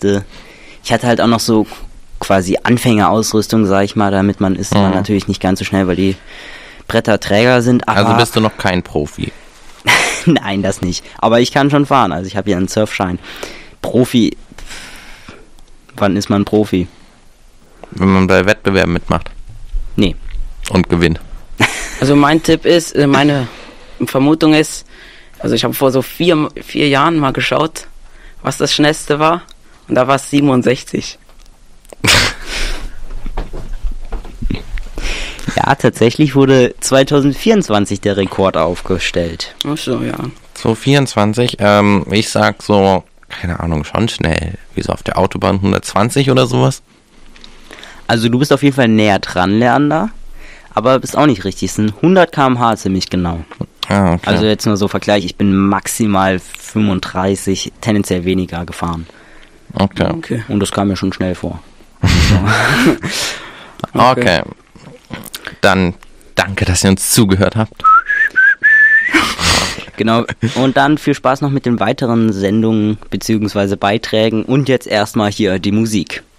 musste. Ich hatte halt auch noch so quasi Anfängerausrüstung, sag ich mal, damit man natürlich nicht ganz so schnell, weil die Bretter träger sind. Aber also bist du noch kein Profi? Nein, das nicht. Aber ich kann schon fahren, also ich habe hier einen Surfschein. Profi, wann ist man Profi? Wenn man bei Wettbewerben mitmacht. Nee. Und gewinnt. Also mein Tipp ist, meine Vermutung ist, also ich habe vor so 4 Jahren mal geschaut, was das schnellste war. Und da war es 67. Ja, tatsächlich wurde 2024 der Rekord aufgestellt. Ach so, ja. 2024, ich sag so, keine Ahnung, schon schnell. Wie so auf der Autobahn 120 oder sowas? Also du bist auf jeden Fall näher dran, Leander, aber bist auch nicht richtig. Es sind 100 km/h ziemlich genau. Ah, okay. Also jetzt nur so Vergleich, ich bin maximal 35, tendenziell weniger gefahren. Okay. Und das kam mir schon schnell vor. Okay. Dann danke, dass ihr uns zugehört habt. Genau, und dann viel Spaß noch mit den weiteren Sendungen bzw. Beiträgen und jetzt erstmal hier die Musik.